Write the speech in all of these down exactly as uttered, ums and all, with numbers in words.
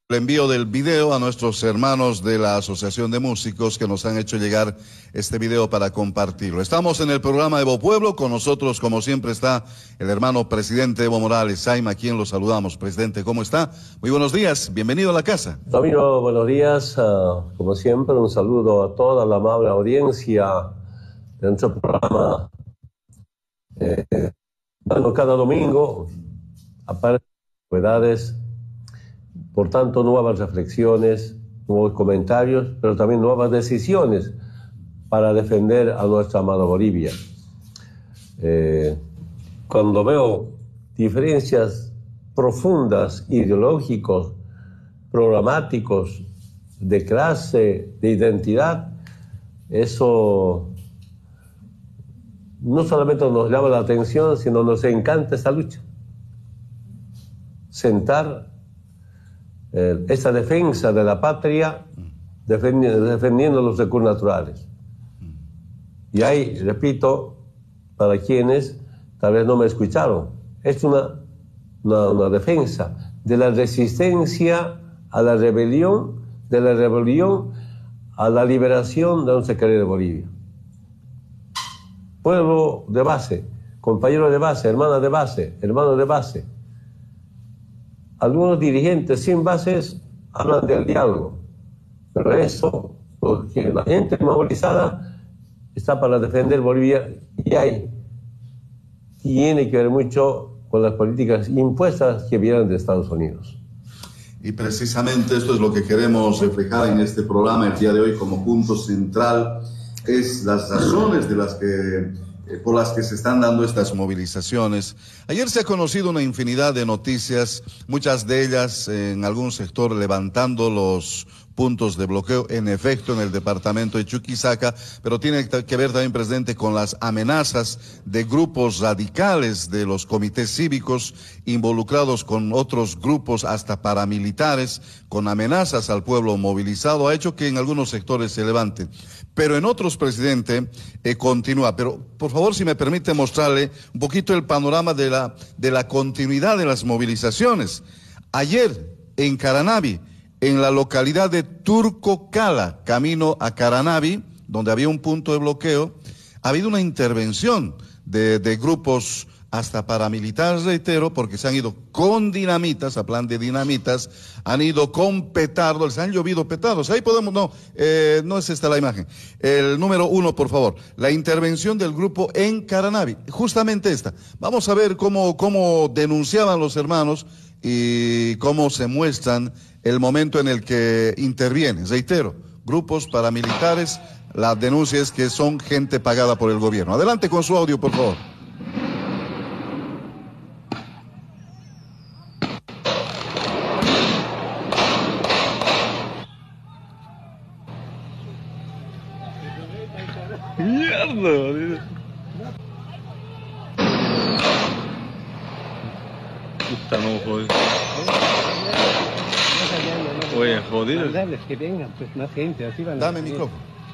El envío del video a nuestros hermanos de la Asociación de Músicos que nos han hecho llegar este video para compartirlo. Estamos en el programa Evo Pueblo, con nosotros como siempre está el hermano presidente Evo Morales Saima, a quien lo saludamos. Presidente, ¿cómo está? Muy buenos días, bienvenido a la casa. Ramiro, buenos días, uh, como siempre un saludo a toda la amable audiencia de nuestro programa. Eh, bueno, cada domingo aparecen novedades. Por tanto, nuevas reflexiones, nuevos comentarios, pero también nuevas decisiones para defender a nuestra amada Bolivia. Eh, cuando veo diferencias profundas, ideológicos, programáticos, de clase, de identidad, eso no solamente nos llama la atención, sino nos encanta esa lucha. Sentar Eh, esa defensa de la patria defendiendo, defendiendo los recursos naturales. Y ahí, repito, para quienes tal vez no me escucharon, es una, una, una defensa de la resistencia a la rebelión, de la rebelión a la liberación de nuestra querida Bolivia. Pueblo de base, compañero de base, hermana de base, hermano de base. Algunos dirigentes sin bases hablan del diálogo, pero eso, porque la gente movilizada está para defender Bolivia y ahí tiene que ver mucho con las políticas impuestas que vienen de Estados Unidos. Y precisamente esto es lo que queremos reflejar en este programa el día de hoy como punto central, es las razones de las que... por las que se están dando estas movilizaciones. Ayer se ha conocido una infinidad de noticias, muchas de ellas en algún sector levantando los puntos de bloqueo, en efecto, en el departamento de Chuquisaca, pero tiene que ver también, presidente, con las amenazas de grupos radicales de los comités cívicos involucrados con otros grupos hasta paramilitares, con amenazas al pueblo movilizado, ha hecho que en algunos sectores se levanten. Pero en otros, presidente, eh, continúa. Pero, por favor, si me permite mostrarle un poquito el panorama de la, de la continuidad de las movilizaciones. Ayer, en Caranavi, en la localidad de Turcocala, camino a Caranavi, donde había un punto de bloqueo, ha habido una intervención de, de grupos hasta paramilitares, reitero, porque se han ido con dinamitas, a plan de dinamitas, han ido con petardos, les han llovido petardos. Ahí podemos, no, eh, no es esta la imagen. El número uno, por favor, la intervención del grupo en Caranavi, justamente esta. Vamos a ver cómo, cómo denunciaban los hermanos y cómo se muestran el momento en el que intervienen. Reitero, grupos paramilitares, la denuncia es que son gente pagada por el gobierno. Adelante con su audio, por favor. Mierda, puta, no, joder. Oye, jodido. Que vengan, pues, más gente, así van. Dame micrófono.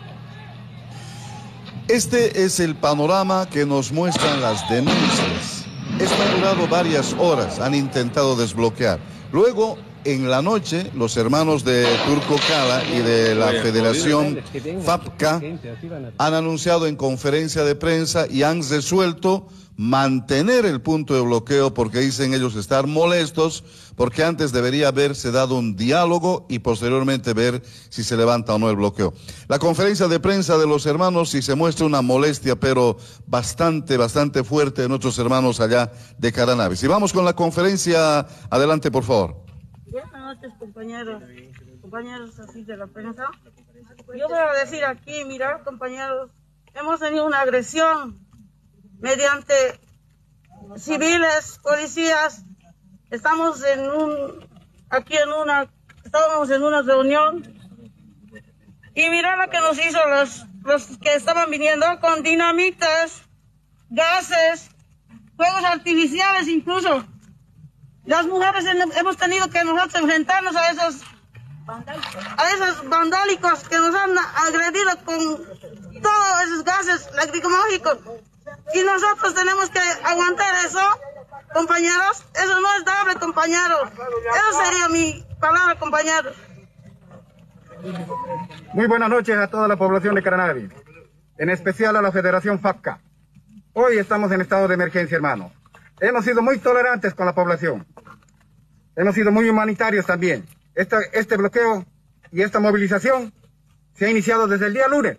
Este es el panorama que nos muestran las denuncias. Esto ha durado varias horas, han intentado desbloquear. Luego, en la noche, los hermanos de Turcocala y de la Federación FAPCA han anunciado en conferencia de prensa y han resuelto mantener el punto de bloqueo porque dicen ellos estar molestos porque antes debería haberse dado un diálogo y posteriormente ver si se levanta o no el bloqueo. La conferencia de prensa de los hermanos, si se muestra una molestia, pero bastante, bastante fuerte de nuestros hermanos allá de Caranavi. Si vamos con la conferencia, adelante por favor. Buenas noches, compañeros, compañeros así de la prensa. Yo voy a decir aquí, mirad, compañeros, hemos tenido una agresión mediante civiles, policías. Estamos en un, aquí en una, estábamos en una reunión y mirad lo que nos hizo los, los que estaban viniendo con dinamitas, gases, fuegos artificiales incluso. Las mujeres hemos tenido que nosotros enfrentarnos a esos a esos vandálicos que nos han agredido con todos esos gases lacrimógenos. Y nosotros tenemos que aguantar eso, compañeros. Eso no es dable, compañeros. Eso sería mi Palabra, compañeros. Muy buenas noches a toda la población de Caranavi, en especial a la Federación FACA. Hoy estamos en estado de emergencia, hermano. Hemos sido muy tolerantes con la población. Hemos sido muy humanitarios también. Este, este bloqueo y esta movilización se ha iniciado desde el día lunes.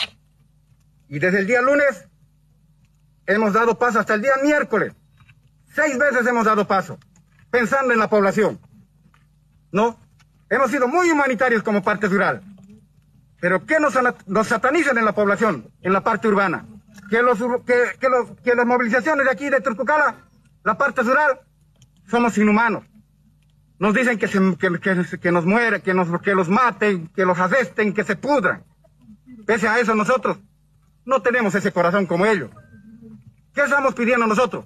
Y desde el día lunes hemos dado paso hasta el día miércoles. Seis veces hemos dado paso, pensando en la población. ¿No? Hemos sido muy humanitarios como parte rural. Pero que nos, nos satanizan en la población, en la parte urbana. Que, los, que, que, los, que las movilizaciones de aquí de Turcucala, la parte rural, somos inhumanos. Nos dicen que, se, que, que, que nos mueren, que, nos, que los maten, que los arresten, que se pudran. Pese a eso nosotros no tenemos ese corazón como ellos. ¿Qué estamos pidiendo nosotros?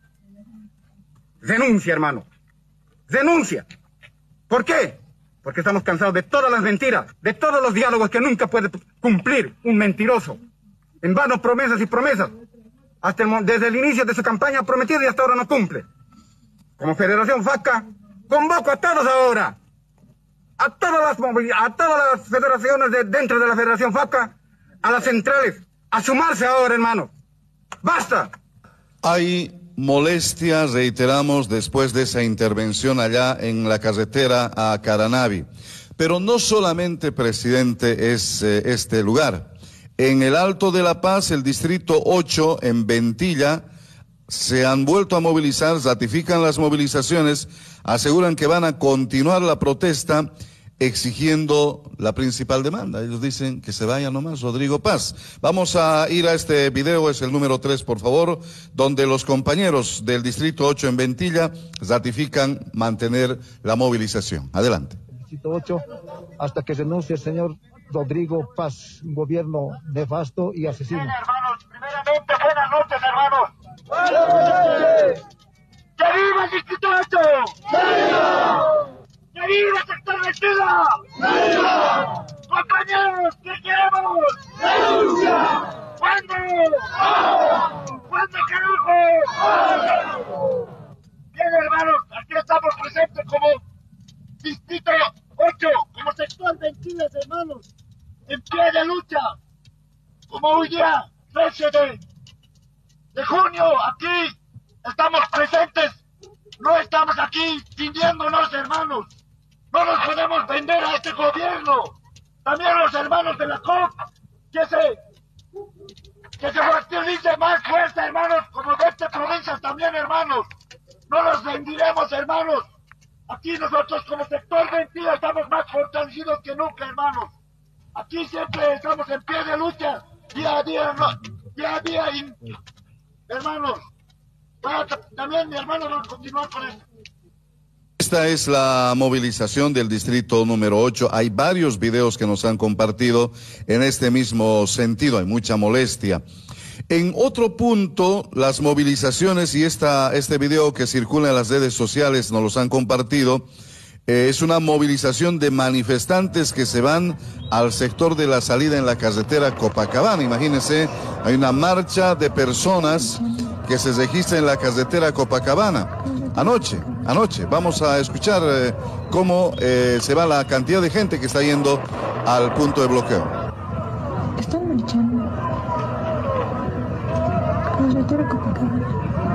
Renuncia, hermano. Renuncia. ¿Por qué? Porque estamos cansados de todas las mentiras, de todos los diálogos que nunca puede cumplir un mentiroso. En vano promesas y promesas. Hasta el, desde el inicio de su campaña ha prometido y hasta ahora no cumple. Como Federación FACA, convoco a todos ahora, a todas las, a todas las federaciones de, dentro de la Federación FACA, a las centrales, a sumarse ahora, hermano. ¡Basta! Hay molestia, reiteramos, después de esa intervención allá en la carretera a Caranavi. Pero no solamente, presidente, es eh, este lugar. En el Alto de La Paz, el distrito ocho, en Ventilla, se han vuelto a movilizar, ratifican las movilizaciones, aseguran que van a continuar la protesta exigiendo la principal demanda. Ellos dicen que se vaya nomás Rodrigo Paz. Vamos a ir a este video, es el número tres, por favor, donde los compañeros del distrito ocho en Ventilla ratifican mantener la movilización. Adelante. Distrito ocho, hasta que renuncie el señor Rodrigo Paz, un gobierno nefasto y asesino. Bien, hermanos, primeramente, buenas noches, hermanos. Buenas noches. ¡Que viva el distrito ocho! ¡Viva! ¡Que viva el sector vestido! ¡Viva! Compañeros, ¿qué queremos? ¡Denuncia! ¿Cuándo? ¡Ahora! ¿Cuándo, carajo? Bien, hermanos, aquí estamos presentes como distrito ocho, como sector Ventilas, hermanos, en pie de lucha, como hoy día, trece de, de junio, aquí estamos presentes, no estamos aquí fingiéndonos, hermanos, no nos podemos vender a este gobierno, también los hermanos de la C O P, que se, que se fortalice más fuerza, hermanos, como de esta provincia también, hermanos, no los vendiremos, hermanos. Aquí nosotros como sector Ventilla estamos más fortalecidos que nunca, hermanos. Aquí siempre estamos en pie de lucha, día a día, no, día a día, y, hermanos. Bueno, también mi hermano va a continuar con esto. Esta es la movilización del distrito número ocho. Hay varios videos que nos han compartido en este mismo sentido. Hay mucha molestia. En otro punto, las movilizaciones y esta, este video que circula en las redes sociales nos los han compartido, eh, es una movilización de manifestantes que se van al sector de la salida en la carretera Copacabana. Imagínense, hay una marcha de personas que se registra en la carretera Copacabana. Anoche, anoche, vamos a escuchar eh, cómo eh, se va la cantidad de gente que está yendo al punto de bloqueo. Están marchando. Carretera Copacabana.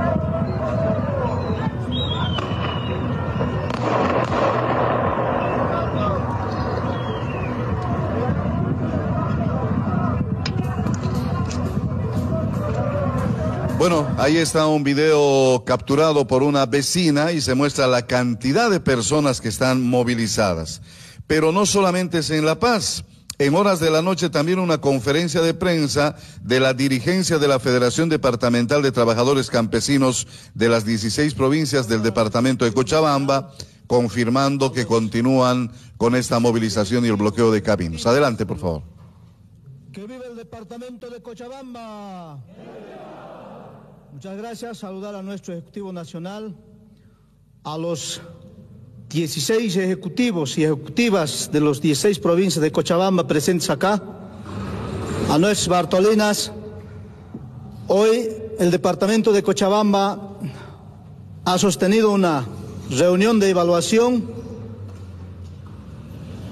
Bueno, ahí está un video capturado por una vecina y se muestra la cantidad de personas que están movilizadas. Pero no solamente es en La Paz. En horas de la noche también una conferencia de prensa de la dirigencia de la Federación Departamental de Trabajadores Campesinos de las dieciséis provincias del departamento de Cochabamba, confirmando que continúan con esta movilización y el bloqueo de caminos. Adelante, por favor. ¡Que viva el departamento de Cochabamba! Muchas gracias. Saludar a nuestro Ejecutivo Nacional, a los dieciséis ejecutivos y ejecutivas de los dieciséis provincias de Cochabamba presentes acá, a nuestras Bartolinas. Hoy el departamento de Cochabamba ha sostenido una reunión de evaluación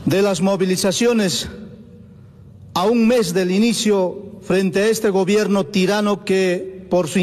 de las movilizaciones a un mes del inicio frente a este gobierno tirano que por su